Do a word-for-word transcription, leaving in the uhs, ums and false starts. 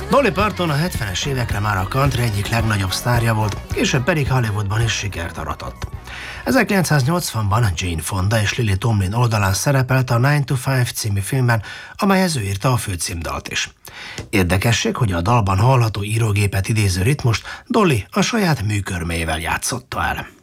Dolly Parton a hetvenes évekre már a country egyik legnagyobb sztárja volt, később pedig Hollywoodban is sikert aratott. ezerkilencszáznyolcvanban Jane Fonda és Lily Tomlin oldalán szerepelt a nine to five című filmben, amelyhez ő írta a főcímdalt is. Érdekesség, hogy a dalban hallható írógépet idéző ritmust Dolly a saját műkörmével játszotta el.